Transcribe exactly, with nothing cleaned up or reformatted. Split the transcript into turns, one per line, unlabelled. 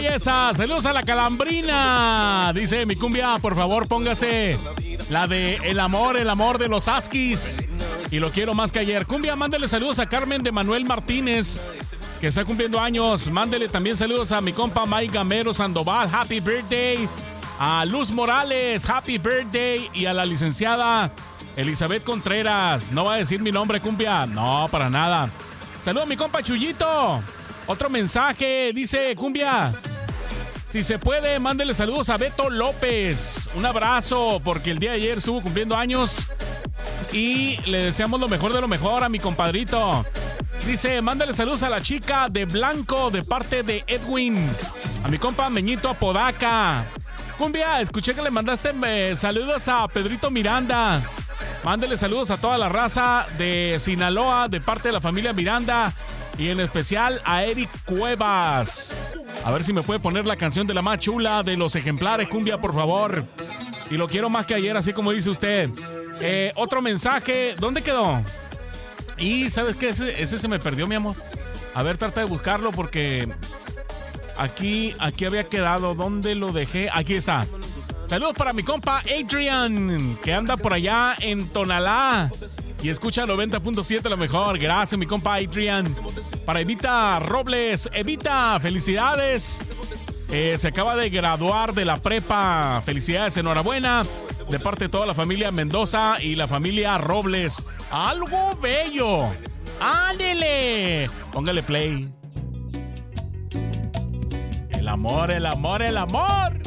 Esa, saludos a la Calambrina. Dice mi cumbia, por favor, póngase la de El amor, el amor de los Askis. Y lo quiero más que ayer. Cumbia, mándele saludos a Carmen de Manuel Martínez, que está cumpliendo años. Mándele también saludos a mi compa Mike Gamero Sandoval. Happy birthday. A Luz Morales, happy birthday. Y a la licenciada Elizabeth Contreras. No va a decir mi nombre, cumbia. No, para nada. Saludos a mi compa Chuyito. Otro mensaje, dice cumbia, si se puede, mándele saludos a Beto López. Un abrazo, porque el día de ayer estuvo cumpliendo años y le deseamos lo mejor de lo mejor a mi compadrito. Dice, mándale saludos a la chica de blanco de parte de Edwin. A mi compa Meñito Apodaca. Cumbia, escuché que le mandaste eh, saludos a Pedrito Miranda. Mándele saludos a toda la raza de Sinaloa de parte de la familia Miranda. Y en especial a Eric Cuevas. A ver si me puede poner la canción de la más chula de los ejemplares, cumbia, por favor. Y lo quiero más que ayer, así como dice usted. Eh, otro mensaje. ¿Dónde quedó? Y ¿sabes qué? Ese, ese se me perdió, mi amor. A ver, trata de buscarlo porque aquí, aquí había quedado. ¿Dónde lo dejé? Aquí está. Saludos para mi compa Adrian, que anda por allá en Tonalá y escucha noventa punto siete lo mejor. Gracias, mi compa Adrian. Para Evita Robles. Evita, felicidades. Eh, se acaba de graduar de la prepa. Felicidades, enhorabuena. De parte de toda la familia Mendoza y la familia Robles. Algo bello. ¡Ándele! Póngale play. El amor, el amor, el amor.